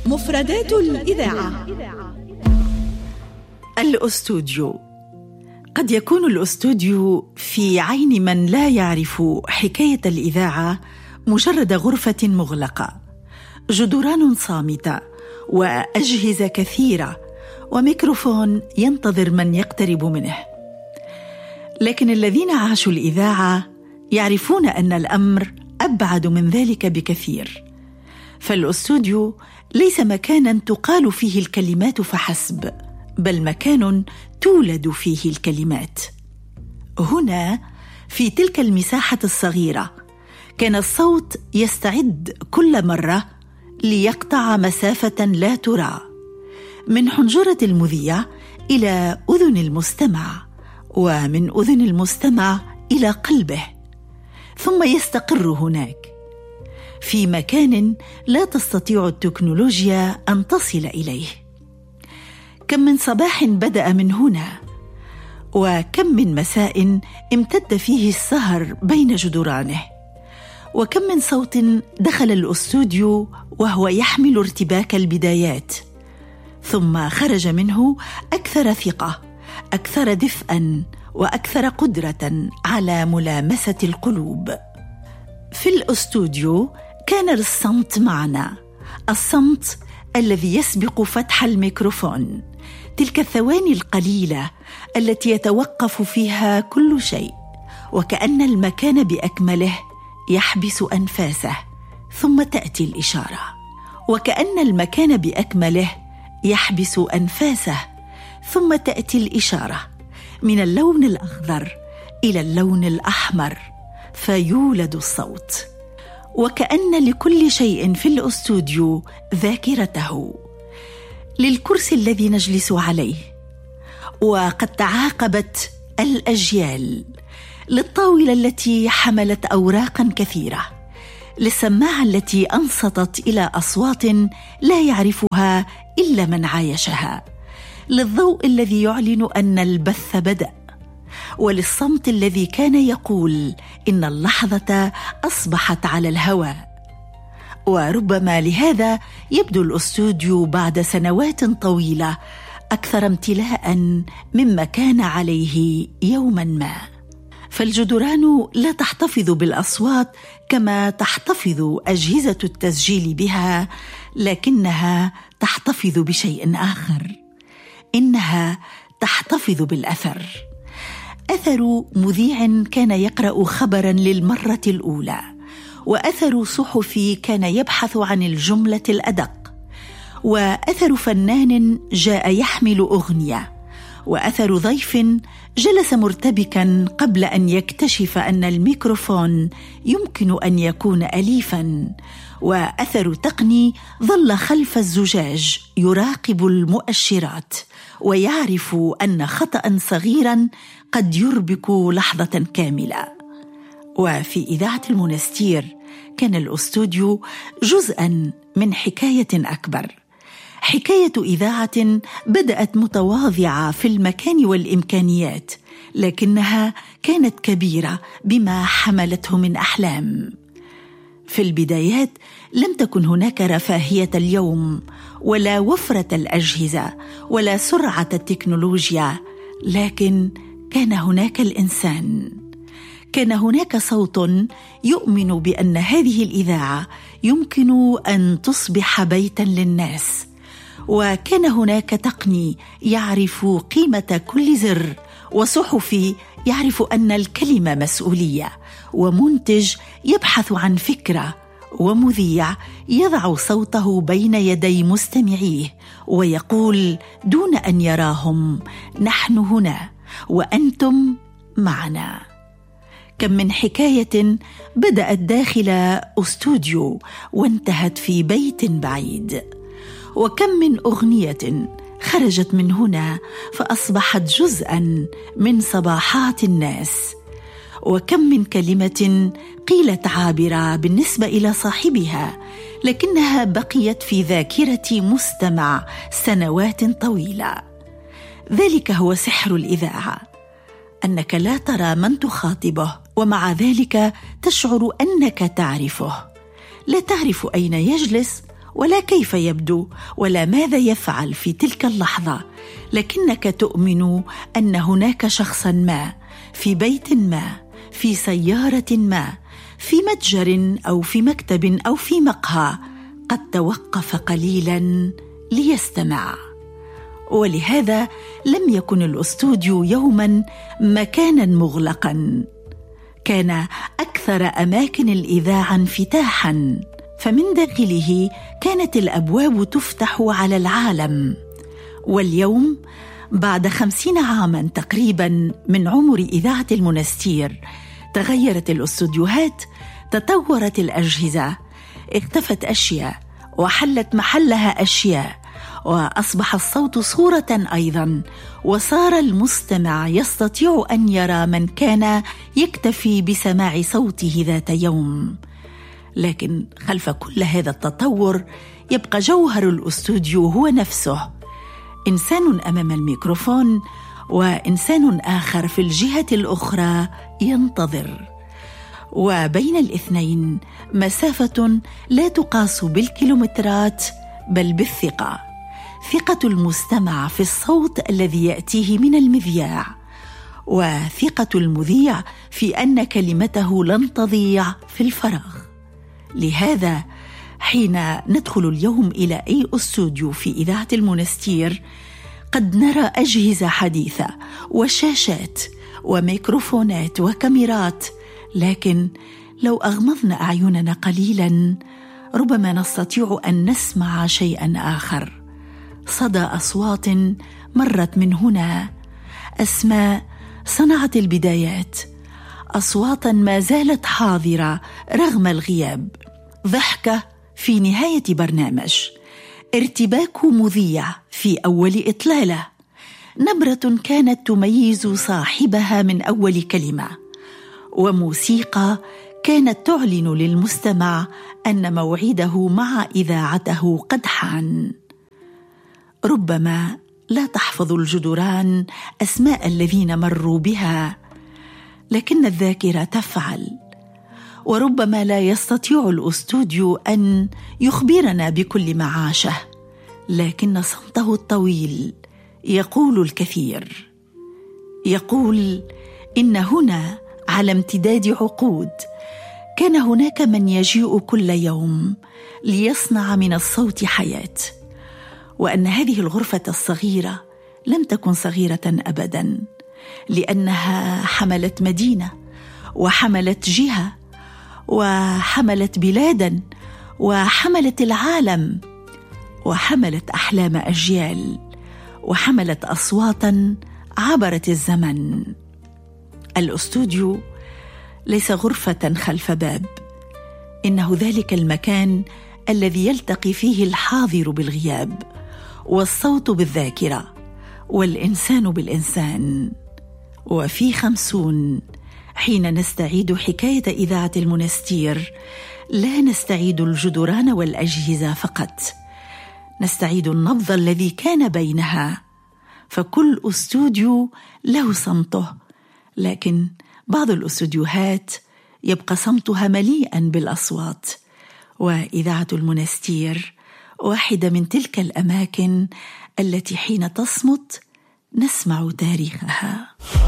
مفردات الإذاعة. الأستوديو. قد يكون الأستوديو في عين من لا يعرف حكاية الإذاعة مجرد غرفة مغلقة، جدران صامتة وأجهزة كثيرة وميكروفون ينتظر من يقترب منه. لكن الذين عاشوا الإذاعة يعرفون أن الأمر أبعد من ذلك بكثير، فالأستوديو ليس مكاناً تقال فيه الكلمات فحسب، بل مكان تولد فيه الكلمات. هنا في تلك المساحة الصغيرة كان الصوت يستعد كل مرة ليقطع مسافة لا ترى من حنجرة المذيع إلى أذن المستمع، ومن أذن المستمع إلى قلبه، ثم يستقر هناك في مكان لا تستطيع التكنولوجيا أن تصل إليه. كم من صباح بدأ من هنا، وكم من مساء امتد فيه السهر بين جدرانه، وكم من صوت دخل الأستوديو وهو يحمل ارتباك البدايات، ثم خرج منه أكثر ثقة، أكثر دفئاً، وأكثر قدرة على ملامسة القلوب. في الأستوديو كان الصمت معنا، الصمت الذي يسبق فتح الميكروفون، تلك الثواني القليلة التي يتوقف فيها كل شيء، وكأن المكان بأكمله يحبس أنفاسه، ثم تأتي الإشارة، وكأن المكان بأكمله يحبس أنفاسه، ثم تأتي الإشارة، من اللون الأخضر إلى اللون الأحمر، فيولد الصوت. وكأن لكل شيء في الأستوديو ذاكرته، للكرسي الذي نجلس عليه، وقد تعاقبت الأجيال، للطاولة التي حملت أوراقا كثيرة، للسماعة التي أنصتت إلى أصوات لا يعرفها إلا من عايشها، للضوء الذي يعلن أن البث بدأ، وللصمت الذي كان يقول إن اللحظة أصبحت على الهواء. وربما لهذا يبدو الأستوديو بعد سنوات طويلة أكثر امتلاء مما كان عليه يوما ما، فالجدران لا تحتفظ بالأصوات كما تحتفظ أجهزة التسجيل بها، لكنها تحتفظ بشيء آخر، إنها تحتفظ بالأثر. أثر مذيع كان يقرأ خبراً للمرة الأولى، وأثر صحفي كان يبحث عن الجملة الأدق، وأثر فنان جاء يحمل أغنية، وأثر ضيف جلس مرتبكاً قبل أن يكتشف أن الميكروفون يمكن أن يكون أليفاً، وأثر تقني ظل خلف الزجاج يراقب المؤشرات ويعرف أن خطأ صغيراً قد يربك لحظة كاملة. وفي إذاعة المونستير كان الأستوديو جزءاً من حكاية أكبر، حكاية إذاعة بدأت متواضعة في المكان والإمكانيات، لكنها كانت كبيرة بما حملته من أحلام. في البدايات لم تكن هناك رفاهية اليوم، ولا وفرة الأجهزة، ولا سرعة التكنولوجيا، لكن كان هناك الإنسان، كان هناك صوت يؤمن بأن هذه الإذاعة يمكن أن تصبح بيتاً للناس، وكان هناك تقني يعرف قيمة كل زر، وصحفي يعرف أن الكلمة مسؤولية، ومنتج يبحث عن فكرة، ومذيع يضع صوته بين يدي مستمعيه ويقول دون أن يراهم: نحن هنا وأنتم معنا. كم من حكاية بدأت داخل أستوديو وانتهت في بيت بعيد، وكم من أغنية خرجت من هنا فأصبحت جزءاً من صباحات الناس، وكم من كلمة قيلت عابرة بالنسبة إلى صاحبها، لكنها بقيت في ذاكرة مستمع سنوات طويلة. ذلك هو سحر الإذاعة، أنك لا ترى من تخاطبه، ومع ذلك تشعر أنك تعرفه. لا تعرف أين يجلس ولا كيف يبدو ولا ماذا يفعل في تلك اللحظة، لكنك تؤمن أن هناك شخصا ما في بيت ما، في سيارة ما، في متجر أو في مكتب أو في مقهى قد توقف قليلا ليستمع. ولهذا لم يكن الأستوديو يوما مكانا مغلقا، كان أكثر أماكن الإذاعة انفتاحا، فمن داخله كانت الأبواب تفتح على العالم. واليوم بعد 50 عاما تقريبا من عمر إذاعة المنستير تغيرت الأستوديوهات، تطورت الأجهزة، اختفت أشياء وحلت محلها أشياء، وأصبح الصوت صورة أيضا، وصار المستمع يستطيع أن يرى من كان يكتفي بسماع صوته ذات يوم. لكن خلف كل هذا التطور يبقى جوهر الأستوديو هو نفسه، إنسان أمام الميكروفون وإنسان آخر في الجهة الأخرى ينتظر، وبين الاثنين مسافة لا تقاس بالكيلومترات بل بالثقة، ثقة المستمع في الصوت الذي يأتيه من المذياع، وثقة المذيع في أن كلمته لن تضيع في الفراغ. لهذا حين ندخل اليوم إلى أي أستوديو في إذاعة المنستير قد نرى أجهزة حديثة وشاشات وميكروفونات وكاميرات، لكن لو أغمضنا أعيننا قليلا ربما نستطيع أن نسمع شيئا آخر، صدى أصوات مرت من هنا، أسماء صنعت البدايات، أصواتا ما زالت حاضرة رغم الغياب، ضحكة في نهاية برنامج، ارتباك مذيع في أول إطلالة، نبرة كانت تميز صاحبها من أول كلمة، وموسيقى كانت تعلن للمستمع أن موعده مع إذاعته قد حان. ربما لا تحفظ الجدران أسماء الذين مروا بها، لكن الذاكرة تفعل، وربما لا يستطيع الأستوديو أن يخبرنا بكل ما عاشه، لكن صمته الطويل يقول الكثير. يقول إن هنا على امتداد عقود كان هناك من يجيء كل يوم ليصنع من الصوت حياة، وأن هذه الغرفة الصغيرة لم تكن صغيرة أبدا، لأنها حملت مدينة وحملت جهة وحملت بلادا وحملت العالم وحملت أحلام أجيال وحملت أصواتا عبرت الزمن. الأستوديو ليس غرفة خلف باب، إنه ذلك المكان الذي يلتقي فيه الحاضر بالغياب، والصوت بالذاكرة، والإنسان بالإنسان. وفي 50 حين نستعيد حكاية إذاعة المنستير لا نستعيد الجدران والأجهزة فقط، نستعيد النبض الذي كان بينها، فكل أستوديو له صمته، لكن بعض الأستوديوهات يبقى صمتها مليئا بالأصوات، وإذاعة المنستير واحدة من تلك الأماكن التي حين تصمت نسمع تاريخها.